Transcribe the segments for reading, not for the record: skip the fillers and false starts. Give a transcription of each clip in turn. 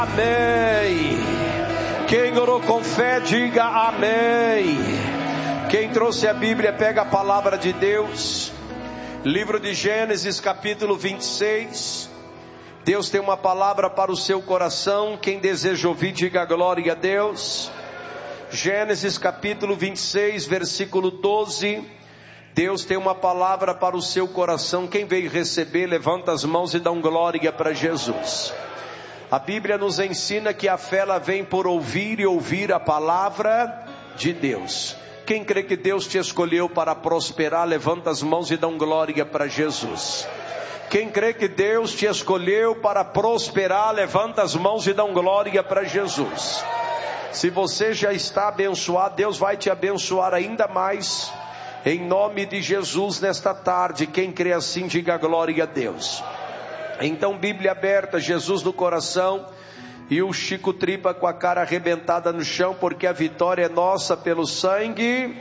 Amém. Quem orou com fé, diga amém. Quem trouxe a Bíblia, pega a palavra de Deus. Livro de Gênesis, capítulo 26. Deus tem uma palavra para o seu coração. Quem deseja ouvir, diga glória a Deus. Gênesis capítulo 26, versículo 12. Deus tem uma palavra para o seu coração. Quem veio receber, levanta as mãos e dá um glória para Jesus. A Bíblia nos ensina que a fé ela vem por ouvir e ouvir a palavra de Deus. Quem crê que Deus te escolheu para prosperar, levanta as mãos e dá um glória para Jesus. Quem crê que Deus te escolheu para prosperar, levanta as mãos e dá um glória para Jesus. Se você já está abençoado, Deus vai te abençoar ainda mais, em nome de Jesus, nesta tarde. Quem crê assim, diga glória a Deus. Então, Bíblia aberta, Jesus no coração, e o Chico Tripa com a cara arrebentada no chão, porque a vitória é nossa pelo sangue,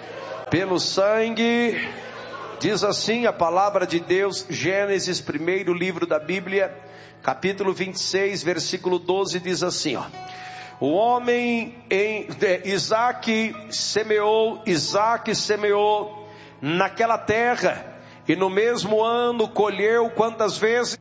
diz assim a palavra de Deus, Gênesis, primeiro livro da Bíblia, capítulo 26, versículo 12, diz assim, ó. O homem Isaac semeou naquela terra, e no mesmo ano colheu quantas vezes?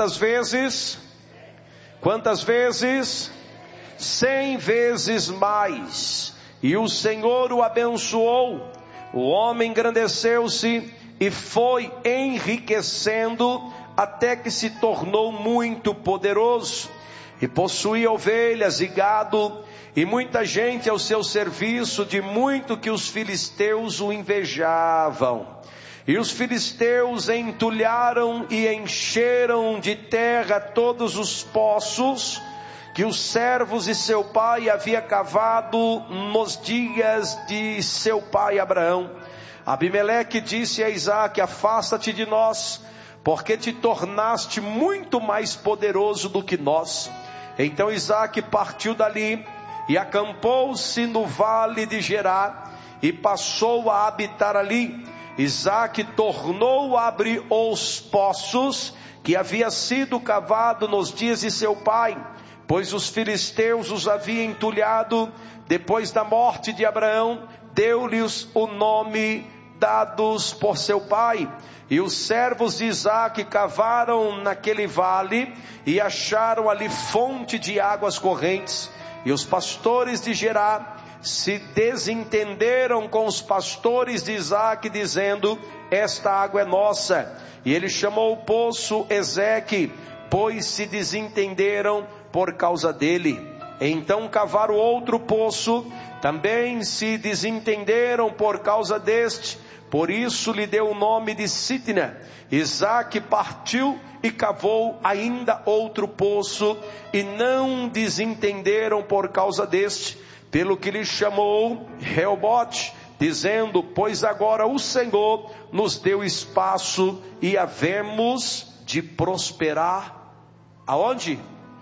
100 vezes mais. E o Senhor o abençoou. O homem engrandeceu-se e foi enriquecendo até que se tornou muito poderoso. E possuía ovelhas e gado, e muita gente ao seu serviço, de muito que os filisteus o invejavam. E os filisteus entulharam e encheram de terra todos os poços que os servos de seu pai havia cavado nos dias de seu pai Abraão. Abimeleque disse a Isaque: afasta-te de nós, porque te tornaste muito mais poderoso do que nós. Então Isaque partiu dali e acampou-se no vale de Gerar e passou a habitar ali. Isaque tornou a abrir os poços que havia sido cavado nos dias de seu pai, pois os filisteus os haviam entulhado. Depois da morte de Abraão, deu-lhes o nome dados por seu pai. E os servos de Isaque cavaram naquele vale e acharam ali fonte de águas correntes. E os pastores de Gerar se desentenderam com os pastores de Isaque, dizendo: esta água é nossa. E ele chamou o poço Ezeque, pois se desentenderam por causa dele. Então cavaram outro poço, também se desentenderam por causa deste, por isso lhe deu o nome de Sitna. Isaque partiu e cavou ainda outro poço, e não desentenderam por causa deste, pelo que lhe chamou Reobote, dizendo: pois agora o Senhor nos deu espaço e havemos de prosperar. Aonde?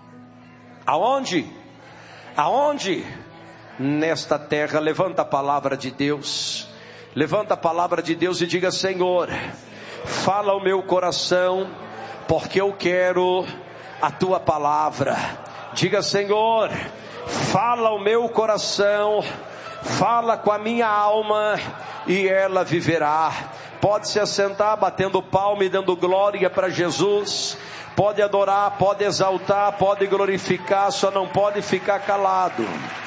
Nesta terra. Levanta a palavra de Deus. Levanta a palavra de Deus e diga: Senhor, fala ao meu coração, porque eu quero a tua palavra. Diga: Senhor, fala ao meu coração, fala com a minha alma e ela viverá. Pode se assentar, batendo palma e dando glória para Jesus. Pode adorar, pode exaltar, pode glorificar, só não pode ficar calado.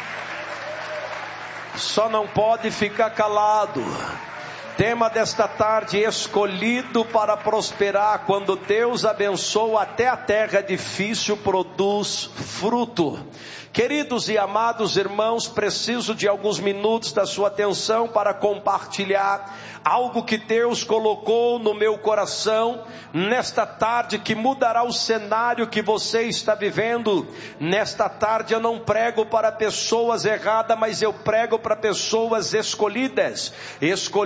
Tema desta tarde: escolhido para prosperar. Quando Deus abençoa, até a terra difícil produz fruto. Queridos e amados irmãos, preciso de alguns minutos da sua atenção para compartilhar algo que Deus colocou no meu coração nesta tarde, que mudará o cenário que você está vivendo. Nesta tarde eu não prego para pessoas erradas, mas eu prego para pessoas escolhidas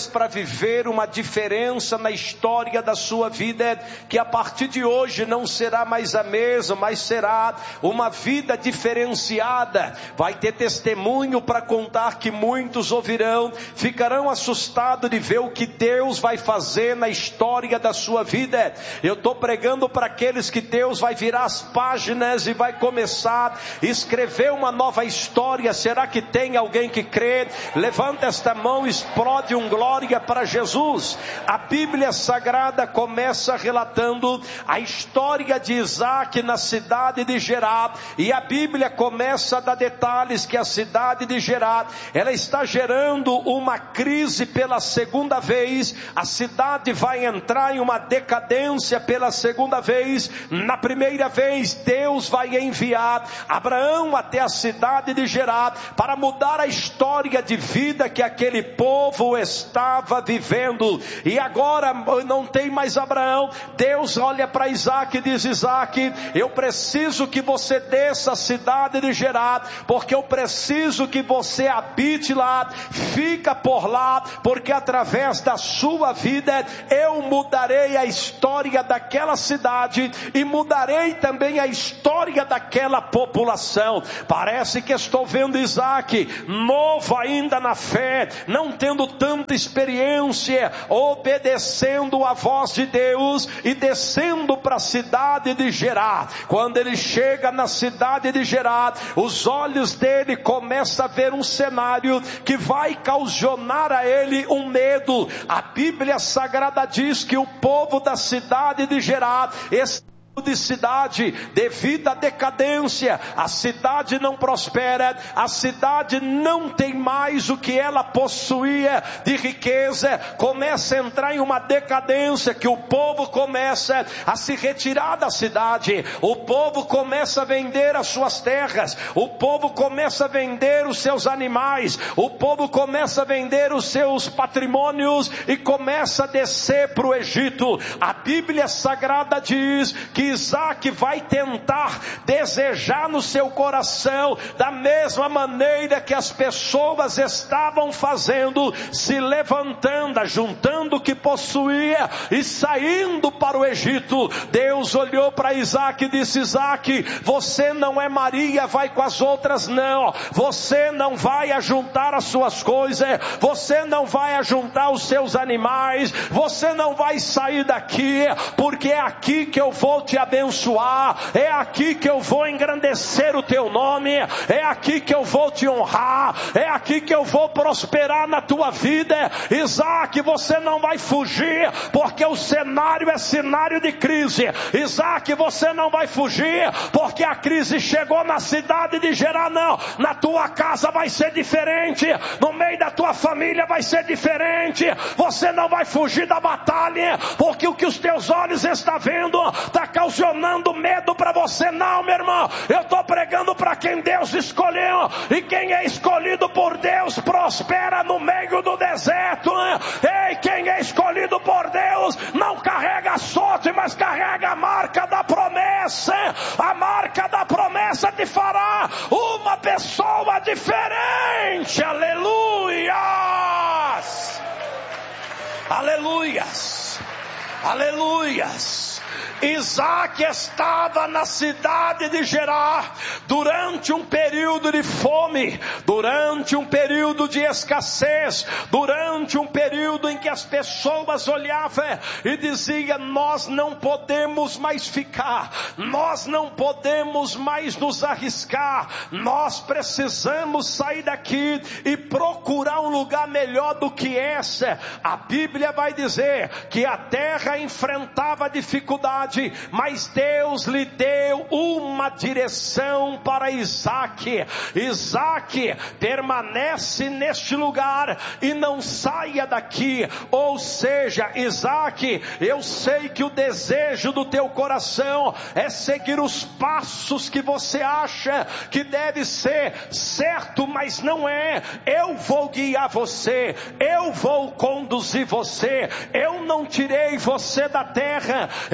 escolhas para viver uma diferença na história da sua vida, que a partir de hoje não será mais a mesma, mas será uma vida diferenciada. Vai ter testemunho para contar que muitos ouvirão, ficarão assustados de ver o que Deus vai fazer na história da sua vida. Eu estou pregando para aqueles que Deus vai virar as páginas e vai começar a escrever uma nova história. Será que tem alguém que crê? Levanta esta mão, explode um glória para Jesus. A Bíblia Sagrada começa relatando a história de Isaac na cidade de Gerar, e a Bíblia começa a dar detalhes que a cidade de Gerar, ela está gerando uma crise pela segunda vez. A cidade vai entrar em uma decadência pela segunda vez. Na primeira vez, Deus vai enviar Abraão até a cidade de Gerar para mudar a história de vida que aquele povo estava vivendo. E agora não tem mais Abraão. Deus olha para Isaac e diz: Isaac, eu preciso que você desça a cidade de Gerar, porque eu preciso que você habite lá, fica por lá, porque através da sua vida eu mudarei a história daquela cidade e mudarei também a história daquela população. Parece que estou vendo Isaac novo ainda na fé, não tendo tanta experiência, obedecendo a voz de Deus e descendo para a cidade de Gerar. Quando ele chega na cidade de Gerar, os olhos dele começam a ver um cenário que vai causar a ele um medo. A Bíblia Sagrada diz que o povo da cidade de Gerar, de cidade, devido à decadência, a cidade não prospera, a cidade não tem mais o que ela possuía de riqueza, começa a entrar em uma decadência, que o povo começa a se retirar da cidade, o povo começa a vender as suas terras, o povo começa a vender os seus animais, o povo começa a vender os seus patrimônios e começa a descer para o Egito. A Bíblia Sagrada diz que Isaac vai tentar desejar no seu coração da mesma maneira que as pessoas estavam fazendo, se levantando, juntando o que possuía e saindo para o Egito. Deus olhou para Isaac e disse: Isaac, você não é Maria, vai com as outras não, você não vai ajuntar as suas coisas, você não vai ajuntar os seus animais, você não vai sair daqui, porque é aqui que eu vou te abençoar, é aqui que eu vou engrandecer o teu nome, é aqui que eu vou te honrar, é aqui que eu vou prosperar na tua vida. Isaac, você não vai fugir, porque o cenário é cenário de crise. Isaac, você não vai fugir, porque a crise chegou na cidade de Gerar. Não, na tua casa vai ser diferente, no meio da tua família vai ser diferente. Você não vai fugir da batalha, porque o que os teus olhos estão vendo está causando medo para você. Não, meu irmão, eu estou pregando para quem Deus escolheu, e quem é escolhido por Deus prospera no meio do deserto. Ei, quem é escolhido por Deus não carrega sorte, mas carrega a marca da promessa. A marca da promessa te fará uma pessoa diferente. Aleluias, aleluias, aleluias. Isaac estava na cidade de Gerar durante um período de fome, durante um período de escassez, durante um período em que as pessoas olhavam e diziam: nós não podemos mais ficar, nós não podemos mais nos arriscar, nós precisamos sair daqui e procurar um lugar melhor do que essa. A Bíblia vai dizer que a terra enfrentava dificuldade, mas Deus lhe deu uma direção para Isaac. Isaac, permanece neste lugar e não saia daqui. Ou seja, Isaac, eu sei que o desejo do teu coração é seguir os passos que você acha que deve ser certo, mas não é. Eu vou guiar você, eu vou conduzir você. Eu não tirei você da terra em que você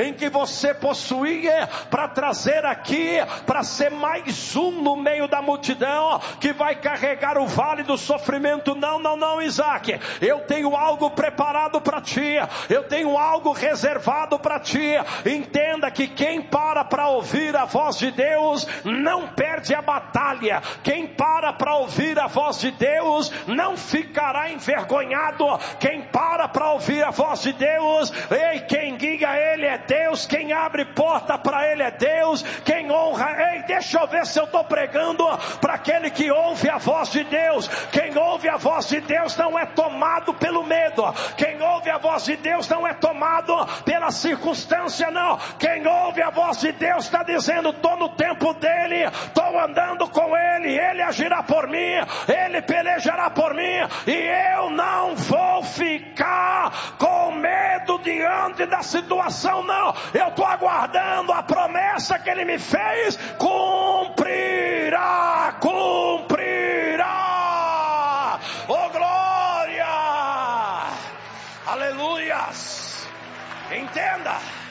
você possuía para trazer aqui, para ser mais um no meio da multidão que vai carregar o vale do sofrimento. Não, Isaac, eu tenho algo preparado para ti, eu tenho algo reservado para ti. Entenda que quem para ouvir a voz de Deus não perde a batalha. Quem para ouvir a voz de Deus não ficará envergonhado. Quem para ouvir a voz de Deus, quem guia ele é Deus, quem abre porta para ele é Deus, quem honra, deixa eu ver se eu estou pregando para aquele que ouve a voz de Deus. Quem ouve a voz de Deus não é tomado pelo medo, quem ouve a voz de Deus não é tomado pela circunstância, não. Quem ouve a voz de Deus está dizendo: estou no tempo dele, estou andando com ele, ele agirá por mim, ele pelejará por mim, e eu não vou ficar com medo diante da situação, não. Eu estou aguardando a promessa que ele me fez, cumprirá. Oh glória, aleluias. Entenda,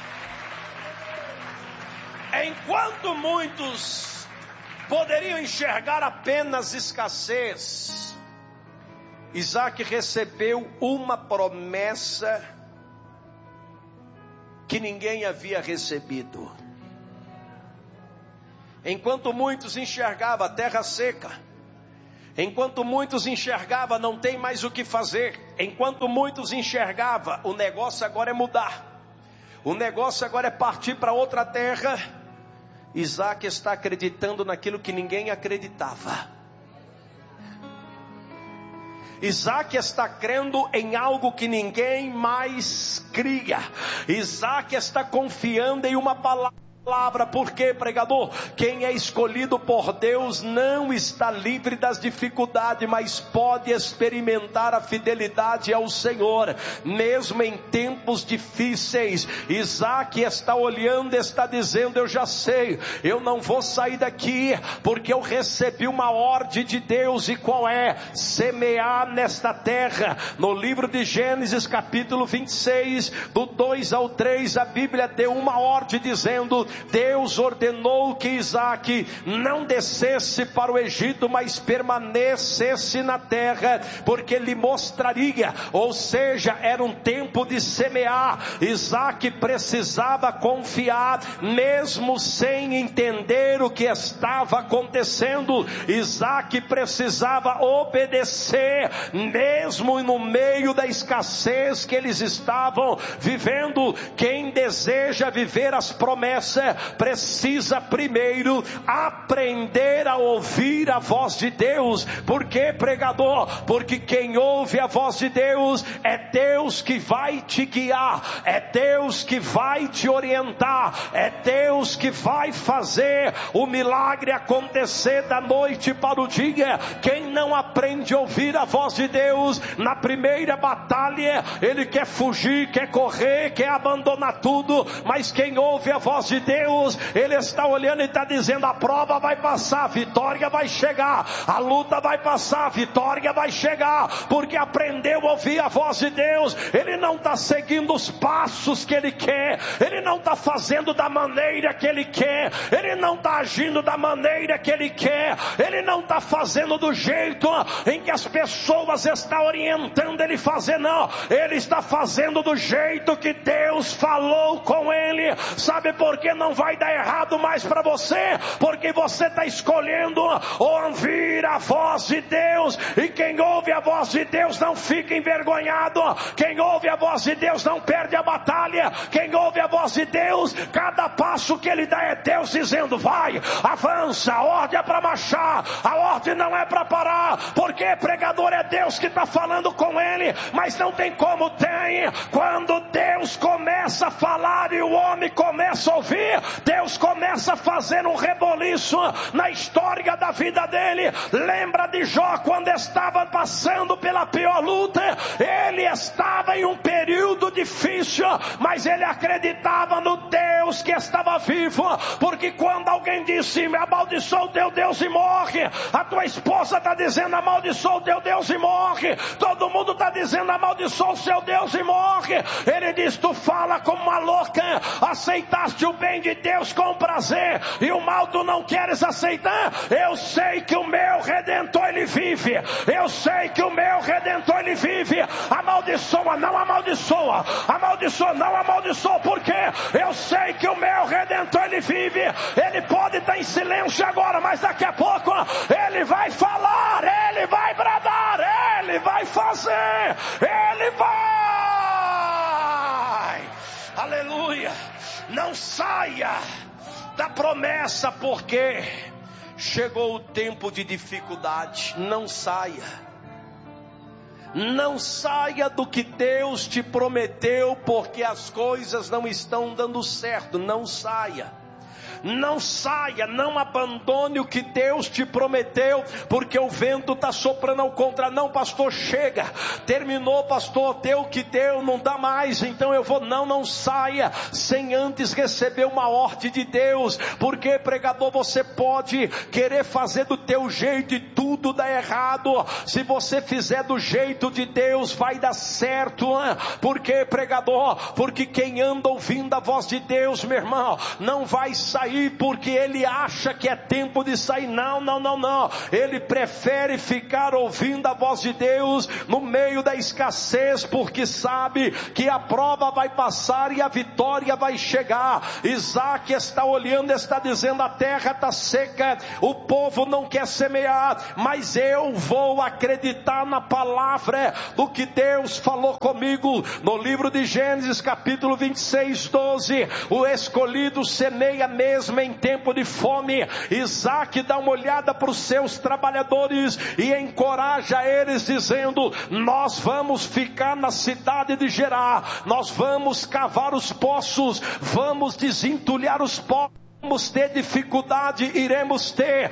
enquanto muitos poderiam enxergar apenas escassez, Isaac recebeu uma promessa que ninguém havia recebido. Enquanto muitos enxergavam a terra seca, enquanto muitos enxergavam não tem mais o que fazer, enquanto muitos enxergavam o negócio agora é mudar, o negócio agora é partir para outra terra, Isaac está acreditando naquilo que ninguém acreditava. Isaac está crendo em algo que ninguém mais cria. Isaac está confiando em uma palavra. Por quê, pregador? Quem é escolhido por Deus não está livre das dificuldades, mas pode experimentar a fidelidade ao Senhor, mesmo em tempos difíceis. Isaac está olhando, está dizendo: eu já sei, eu não vou sair daqui, porque eu recebi uma ordem de Deus. E qual é? Semear nesta terra. No livro de Gênesis capítulo 26, do 2 ao 3, a Bíblia deu uma ordem dizendo: Deus ordenou que Isaac não descesse para o Egito, mas permanecesse na terra, porque lhe mostraria, ou seja, era um tempo de semear. Isaac precisava confiar, mesmo sem entender o que estava acontecendo. Isaac precisava obedecer, mesmo no meio da escassez que eles estavam vivendo. Quem deseja viver as promessas precisa primeiro aprender a ouvir a voz de Deus. Por quê, pregador? Porque quem ouve a voz de Deus é Deus que vai te guiar, é Deus que vai te orientar, é Deus que vai fazer o milagre acontecer da noite para o dia. Quem não aprende a ouvir a voz de Deus, na primeira batalha ele quer fugir, quer correr, quer abandonar tudo. Mas quem ouve a voz de Deus, ele está olhando e está dizendo: a prova vai passar, a vitória vai chegar, a luta vai passar, a vitória vai chegar, porque aprendeu a ouvir a voz de Deus. Ele não está seguindo os passos que ele quer, ele não está fazendo da maneira que ele quer, ele não está agindo da maneira que ele quer, ele não está fazendo do jeito em que as pessoas estão orientando ele fazer, não. Ele está fazendo do jeito que Deus falou com ele. Sabe por que não vai dar errado mais para você? Porque você está escolhendo ouvir a voz de Deus. E quem ouve a voz de Deus não fica envergonhado. Quem ouve a voz de Deus não perde a batalha. Quem ouve a voz de Deus, cada passo que ele dá é Deus dizendo: vai, avança, a ordem é para marchar, a ordem não é para parar. Porque pregador, é Deus que está falando com ele. Mas não tem como tem. Quando Deus começa a falar e o homem começa a ouvir, Deus começa a fazer um reboliço na história da vida dele. Lembra de Jó quando estava passando pela pior luta? Ele estava em um período difícil, mas ele acreditava no Deus que estava vivo, porque quando alguém disse: amaldiçoa o teu Deus e morre, a tua esposa está dizendo: amaldiçoa o teu Deus e morre, todo mundo está dizendo: amaldiçoa o seu Deus e morre. Ele diz: tu fala como uma louca, aceitaste o bem de Deus com prazer, e o mal tu não queres aceitar. Eu sei que o meu Redentor ele vive, eu sei que o meu Redentor ele vive. Amaldiçoa, não amaldiçoa, amaldiçoa, não amaldiçoa, porque eu sei que o meu Redentor ele vive. Ele pode estar em silêncio agora, mas daqui a pouco ele vai falar, ele vai bradar, ele vai fazer, ele vai. Aleluia. Não saia da promessa, porque chegou o tempo de dificuldade. Não saia. Não saia do que Deus te prometeu, porque as coisas não estão dando certo. Não saia. Não saia, não abandone o que Deus te prometeu, porque o vento está soprando ao contrário. Não, pastor, chega, terminou, pastor, deu o que deu, não dá mais, então eu vou. Não saia sem antes receber uma ordem de Deus, porque, pregador, você pode querer fazer do teu jeito e tudo dá errado. Se você fizer do jeito de Deus, vai dar certo. Porque, pregador, porque quem anda ouvindo a voz de Deus, meu irmão, não vai sair porque ele acha que é tempo de sair. Não. Ele prefere ficar ouvindo a voz de Deus no meio da escassez, porque sabe que a prova vai passar e a vitória vai chegar. Isaac está olhando, está dizendo: a terra está seca, o povo não quer semear, mas eu vou acreditar na palavra do que Deus falou comigo. No livro de Gênesis capítulo 26, 12, o escolhido semeia mesmo em tempo de fome. Isaac dá uma olhada para os seus trabalhadores e encoraja eles, dizendo: nós vamos ficar na cidade de Gerar, nós vamos cavar os poços, vamos desentulhar os poços. Vamos ter dificuldade, iremos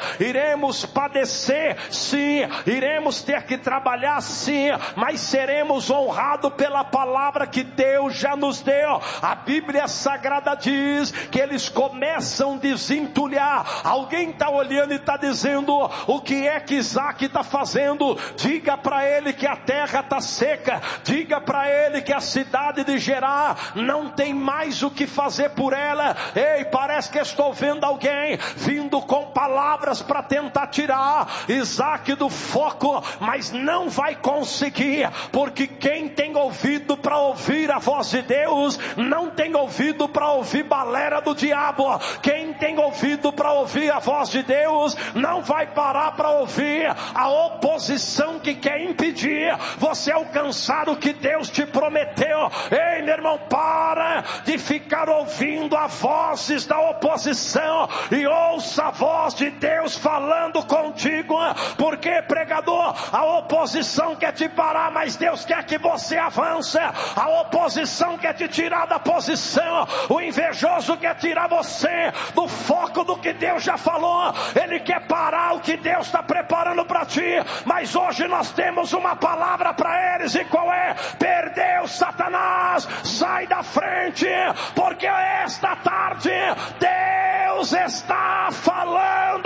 padecer, sim, iremos ter que trabalhar, sim, mas seremos honrados pela palavra que Deus já nos deu. A Bíblia Sagrada diz que eles começam a desentulhar. Alguém está olhando e está dizendo: o que é que Isaac está fazendo? Diga para ele que a terra está seca, diga para ele que a cidade de Gerar não tem mais o que fazer por ela. Ei, parece que estou vendo alguém vindo com palavras para tentar tirar Isaac do foco, mas não vai conseguir, porque quem tem ouvido para ouvir a voz de Deus, não tem ouvido para ouvir balera do diabo. Quem tem ouvido para ouvir a voz de Deus, não vai parar para ouvir a oposição que quer impedir você alcançar o que Deus te prometeu. Ei, meu irmão, para de ficar ouvindo as vozes da oposição e ouça a voz de Deus falando contigo. Porque, pregador, a oposição quer te parar, mas Deus quer que você avance. A oposição quer te tirar da posição, o invejoso quer tirar você do foco do que Deus já falou. Ele quer parar o que Deus está preparando para ti, mas hoje nós temos uma palavra para eles. E qual é? Perdeu, Satanás, sai da frente, porque esta tarde Deus está falando